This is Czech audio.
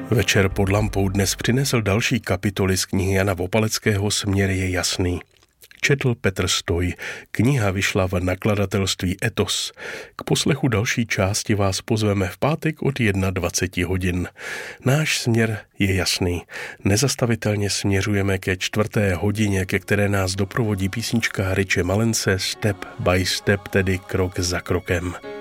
Večer pod lampou dnes přinesl další kapitoly z knihy Jana Vopaleckého Směr je jasný. Četl Petr Stoj. Kniha vyšla v nakladatelství Etos. K poslechu další části vás pozveme v pátek od 21 hodin. Náš směr je jasný. Nezastavitelně směřujeme ke 4. hodině, ke které nás doprovodí písnička Riche Malence Step by Step, tedy krok za krokem.